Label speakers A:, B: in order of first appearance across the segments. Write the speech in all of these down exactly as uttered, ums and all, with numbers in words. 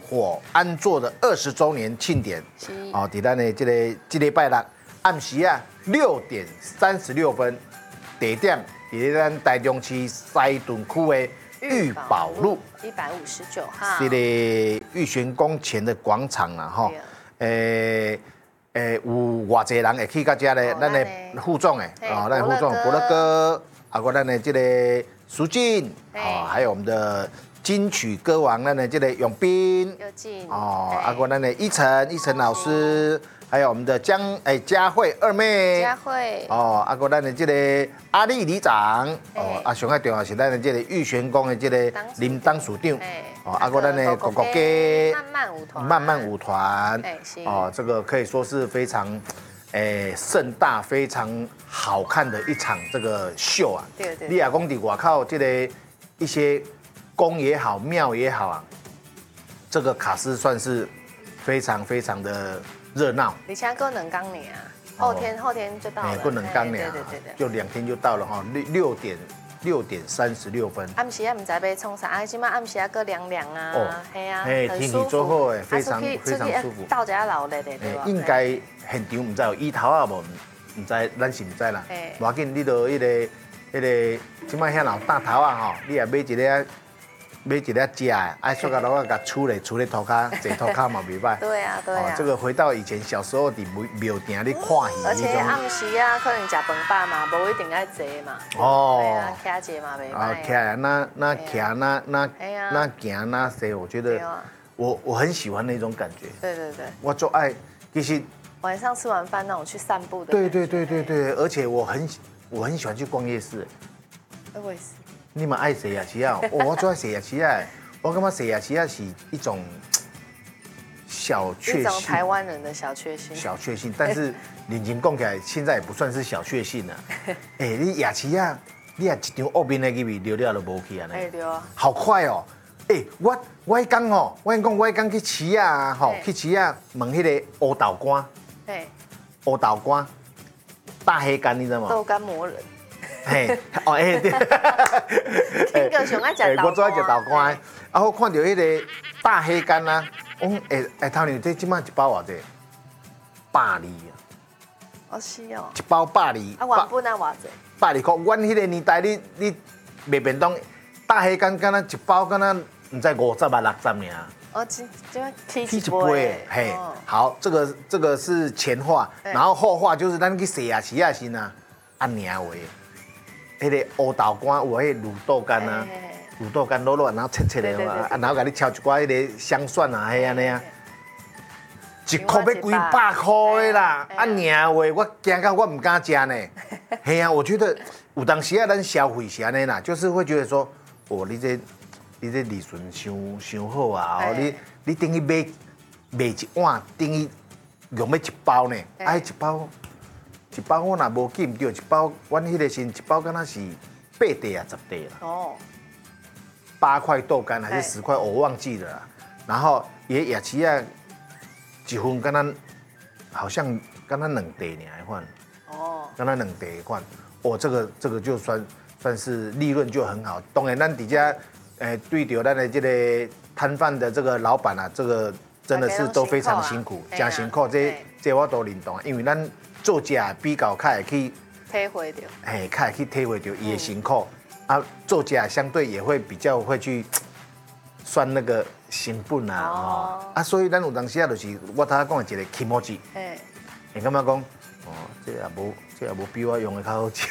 A: 火安座的二十周年庆典，哦，伫咱的这个这礼拜六暗时啊六点三十六分，地点伫咱台中市西屯区的裕宝路
B: 一百五十九号，
A: 这个玉玄宫前的广场啊，哈，诶。诶，有偌济人会去到遮咧？咱的副总诶，哦，咱副总伯乐哥，啊，个咱的这个苏静，哦，还有我们的金曲歌王，咱的这个永斌，哦，啊，个咱的依晨，依晨老师，还有我们的江诶佳慧二妹，
B: 佳慧，
A: 哦，啊，个咱的这个阿丽里长，哦，啊，上海重要是咱的这个玉玄宫的这个林当署长。哦，阿哥咱的狗狗鸡
B: 慢慢舞团，
A: 慢慢舞团，哦，这个可以说是非常，诶，盛大、非常好看的一场这个秀啊。
B: 对对。
A: 你亚公底外靠这个一些宫也好、庙也好啊，这个卡斯算是非常非常的热闹。
B: 你现在够能刚你啊，后天后天就到了。
A: 不能刚你啊，
B: 对对对，
A: 就两天就到了哈，六六点。六点三十六分，
B: 暗时啊，唔知要创啥，啊，今麦暗时啊，搁凉凉啊，系啊，
A: 嘿，天气最好诶，非常非常舒服。
B: 到家老热的，对吧？
A: 应该现场唔知有椅头啊无，唔知咱是唔知啦。无要紧，你到迄个迄个，今麦遐老大头啊吼，你也买一个。买一粒食的，爱塑胶袋甲厝咧，厝咧涂骹，坐涂骹嘛袂歹。
B: 对啊，对啊。
A: 这个回到以前小时候伫庙埕咧看戏。
B: 而且暗时啊，可能食饭饱嘛，无一定爱坐嘛。
A: 哦。
B: 对啊，徛者嘛袂歹。
A: 啊，徛那那徛那那那行那坐，我觉得我我很喜欢那种感觉。
B: 对对对。
A: 我就爱，其实
B: 晚上吃完饭那种去散步的。
A: 对对对对对，而且我很我很喜欢去逛夜市。
B: 我也是。
A: 你们爱谁呀？其啊，我最爱谁呀？其啊，我感觉谁呀？其啊是一种小确幸，一
B: 种台湾人的小确幸。
A: 小确幸，但是认真讲起来，现在也不算是小确幸了。哎，你亚齐亚，你也一张奥宾的入去聊聊都无去啊？
B: 哎，对啊。
A: 好快哦！哎，我我讲哦，我讲我讲去市啊，吼，去市啊问迄个乌豆干，哎，乌豆干，大黑干，你知道吗？
B: 豆干魔人。
A: 嘿，哦哎，对，
B: 听个上爱食豆干，
A: 我最爱食豆干。啊，我看到迄个大黑干啊，我讲哎哎，头年这即摆一包偌济？百二啊！
B: 哦是哦。
A: 一包百二。啊，
B: 原本啊偌济？
A: 百二块。阮迄个年代，你你卖便当大黑干，敢若一包敢若唔知五十啊六十尔。
B: 哦，这这踢一杯。
A: 嘿，好，这个这个是前话，然后后话就是咱去洗啊洗啊先啊，按年为。迄个乌豆干有迄卤豆干啊，卤豆干卤卤，然后切切的嘛，然后甲你敲一寡迄个香蒜啊，迄安尼啊，一箍要几百箍的啦，啊年话我惊到我唔敢食呢。嘿啊，我觉得有当时啊，咱消费是安尼啦，就是会觉得说，哦，你这你这利润伤伤好啊，哦，你你等于买买一碗，等于用要一包呢，啊一包。一包我若无记唔对，一包阮迄个是一包，敢若是八块啊十块啦。哦。八块豆干还是十块，我忘记了啦。然后也也其啊，一份敢若好像敢若两块尔的款。哦。敢若两块的款，哦，这个这个就算算是利润就很好。当然，咱底下诶对着咱的这个摊贩的这个老板啊，这个真的是都非常辛苦，真辛苦。这这我都认同，因为咱。做食比较较会去
B: 体会到，
A: 嘿，较会去体会到伊的辛苦，嗯、啊，做食相对也会比较会去算那个成本啊，哦，啊，所以咱有当时啊，就是我头讲的一个 kimoji， 哎，你感觉讲，哦，这也无，这也无比我用的较好食。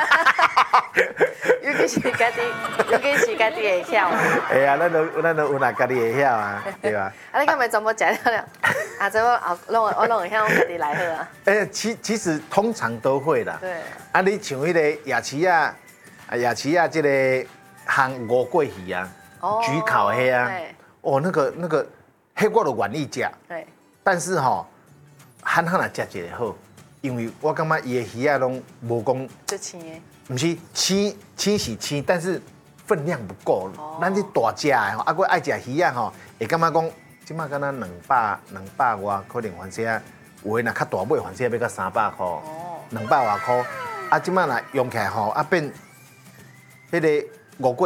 B: 尤其是家己，尤其是家己会晓。
A: 哎呀，咱都咱都有哪家己会晓啊，对吧？
B: 啊，你敢袂全部食了了？啊，这我后弄我弄会晓，我家己来好啊。
A: 哎，其其实通常都会啦。
B: 对。
A: 啊，你像迄个夜市啊，啊夜市啊，这个烘五桂鱼啊，焗烤迄啊，哦，那个那个，迄我都愿意食。对。但是吼，憨憨来食一个好，因为我感觉伊的鱼啊，拢无讲。
B: 就青的。
A: 不是青青是青，但是分量不够。咱这大只的吼，啊，我爱食鱼啊吼，会感觉讲，即马敢若两百两百外，可能反正有的若较大尾，反正要到三百块，两百外块。啊，即马若用起来吼，啊变迄个五桂。